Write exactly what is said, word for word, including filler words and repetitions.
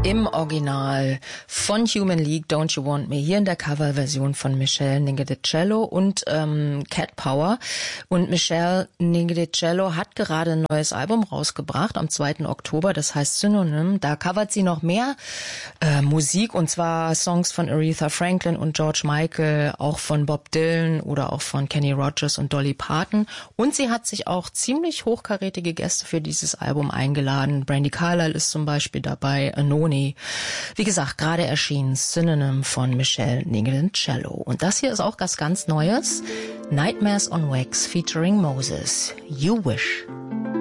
Im Original von Human League, Don't You Want Me, hier in der Coverversion von Michelle Nigeticello und ähm, Cat Power. Und Michelle Nigeticello hat gerade ein neues Album rausgebracht am zweiten Oktober, das heißt Synonym. Da covert sie noch mehr äh, Musik, und zwar Songs von Aretha Franklin und George Michael, auch von Bob Dylan oder auch von Kenny Rogers und Dolly Parton. Und sie hat sich auch ziemlich hochkarätige Gäste für dieses Album eingeladen. Brandi Carlile ist zum Beispiel dabei, Anoni. Wie gesagt, gerade erschienen Synonym von Michelle Nigeticello. Und das hier ist auch was ganz Neues. Nightmares on Wax featuring Moses. You Wish.